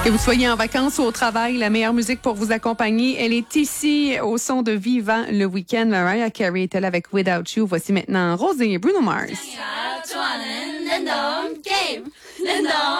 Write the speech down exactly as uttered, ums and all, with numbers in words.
Que vous soyez en vacances ou au travail, la meilleure musique pour vous accompagner, elle est ici au son de Vivant le week-end. Mariah Carey est elle avec Without You. Voici maintenant Rosé et Bruno Mars.